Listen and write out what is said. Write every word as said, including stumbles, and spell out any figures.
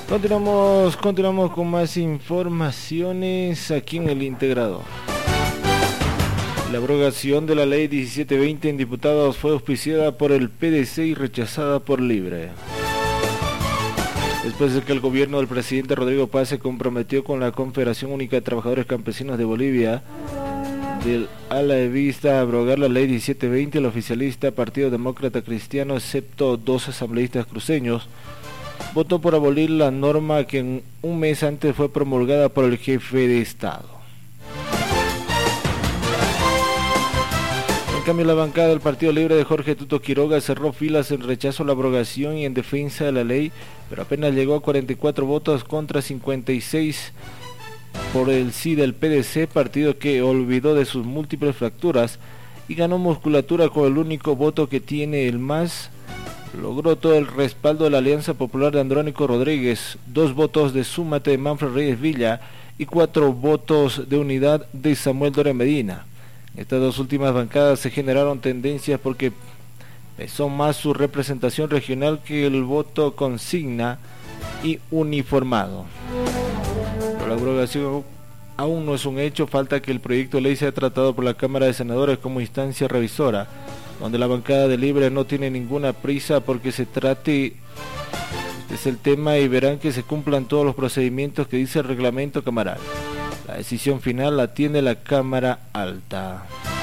Continuamos, continuamos con más informaciones aquí en el Integrador. La abrogación de la ley diecisiete veinte en diputados fue auspiciada por el P D C y rechazada por Libre. Después de que el gobierno del presidente Rodrigo Paz se comprometió con la Confederación Única de Trabajadores Campesinos de Bolivia del ala de vista a abrogar la ley diecisiete veinte, el oficialista Partido Demócrata Cristiano, excepto dos asambleístas cruceños, votó por abolir la norma que en un mes antes fue promulgada por el jefe de Estado. En cambio, la bancada del Partido Libre de Jorge Tuto Quiroga cerró filas en rechazo a la abrogación y en defensa de la ley, pero apenas llegó a cuarenta y cuatro votos contra cincuenta y seis por el sí del P D C, partido que olvidó de sus múltiples fracturas y ganó musculatura con el único voto que tiene el MAS. Logró todo el respaldo de la Alianza Popular de Andrónico Rodríguez, dos votos de Súmate de Manfred Reyes Villa y cuatro votos de unidad de Samuel Doria Medina. Estas dos últimas bancadas se generaron tendencias porque pesó más su representación regional que el voto consigna y uniformado. Pero la abrogación aún no es un hecho, falta que el proyecto de ley sea tratado por la Cámara de Senadores como instancia revisora, donde la bancada de Libre no tiene ninguna prisa porque se trate, este es el tema, y verán que se cumplan todos los procedimientos que dice el reglamento camaral. La decisión final la tiene la Cámara Alta.